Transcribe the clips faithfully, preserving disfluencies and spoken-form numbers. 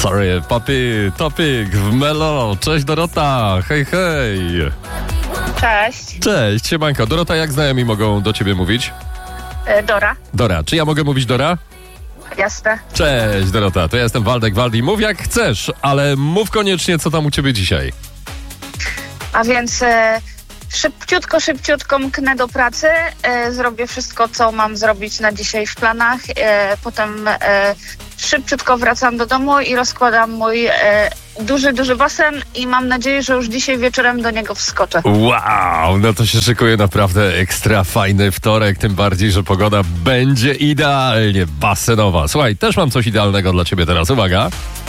Sorry, papi, topik w Melo. Cześć Dorota, hej, hej. Cześć. Cześć, siemanko. Dorota, jak znajomi mogą do ciebie mówić? E, Dora. Dora, czy ja mogę mówić Dora? Jasne. Cześć Dorota, to ja jestem Waldek Waldi. Mów jak chcesz, ale mów koniecznie, co tam u ciebie dzisiaj. A więc e, szybciutko, szybciutko mknę do pracy. E, zrobię wszystko, co mam zrobić na dzisiaj w planach. E, potem e, szybciutko wracam do domu i rozkładam mój e, duży, duży basen i mam nadzieję, że już dzisiaj wieczorem do niego wskoczę. Wow, no to się szykuje naprawdę ekstra fajny wtorek, tym bardziej, że pogoda będzie idealnie basenowa. Słuchaj, też mam coś idealnego dla ciebie teraz, uwaga.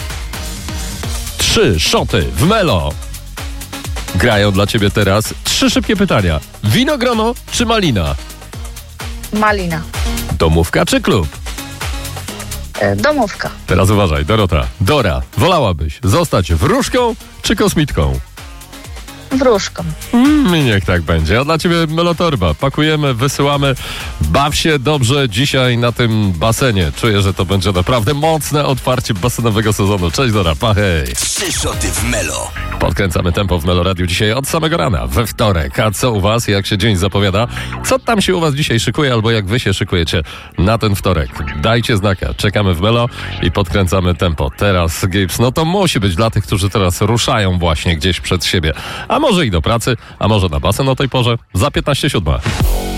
Trzy szoty w Melo. Grają dla ciebie teraz trzy szybkie pytania. Winogrono czy malina? Malina. Domówka czy klub? E, domówka. Teraz uważaj, Dorota. Dora, wolałabyś zostać wróżką czy kosmitką? Wróżką. Mm, niech tak będzie. A dla ciebie Melotorba. Pakujemy, wysyłamy. Baw się dobrze dzisiaj na tym basenie. Czuję, że to będzie naprawdę mocne otwarcie basenowego sezonu. Cześć Dora, pa hej. Trzy szoty w Melo. Podkręcamy tempo w Melo Radiu dzisiaj od samego rana, we wtorek. A co u was, jak się dzień zapowiada? Co tam się u was dzisiaj szykuje, albo jak wy się szykujecie na ten wtorek? Dajcie znaka, czekamy w Melo i podkręcamy tempo. Teraz Gibbs, no to musi być dla tych, którzy teraz ruszają właśnie gdzieś przed siebie. A może i do pracy, a może na basen o tej porze? Za piętnaście siódma.